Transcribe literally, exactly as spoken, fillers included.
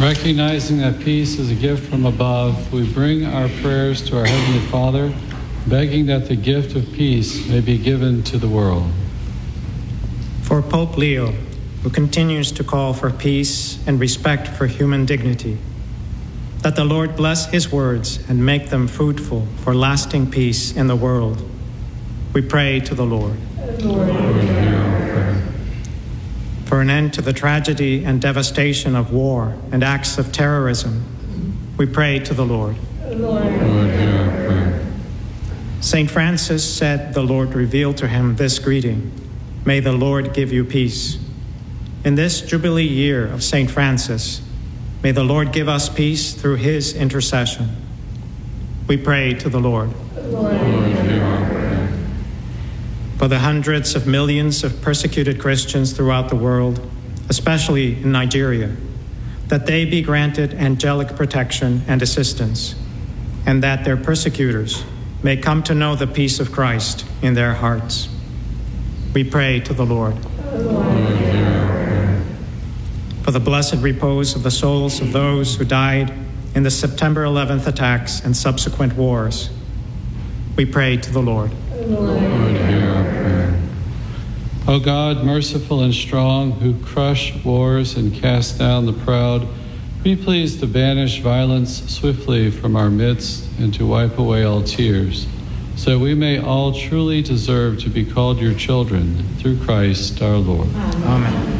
Recognizing that peace is a gift from above, we bring our prayers to our Heavenly Father, begging that the gift of peace may be given to the world. For Pope Leo, who continues to call for peace and respect for human dignity, that the Lord bless his words and make them fruitful for lasting peace in the world. We pray to the Lord. Lord, hear our prayer. For an end to the tragedy and devastation of war and acts of terrorism, we pray to the Lord. Lord, hear our prayer. Saint Francis said the Lord revealed to him this greeting: May the Lord give you peace. In this Jubilee year of Saint Francis, may the Lord give us peace through his intercession. We pray to the Lord. Lord, hear our prayer. For the hundreds of millions of persecuted Christians throughout the world, especially in Nigeria, that they be granted angelic protection and assistance, and that their persecutors may come to know the peace of Christ in their hearts. We pray to the Lord. Lord, hear our prayer. For the blessed repose of the souls of those who died in the September eleventh attacks and subsequent wars, we pray to the Lord. Lord, hear our prayer. O God, merciful and strong, who crush wars and cast down the proud, be pleased to banish violence swiftly from our midst and to wipe away all tears, so we may all truly deserve to be called your children, through Christ our Lord. Amen.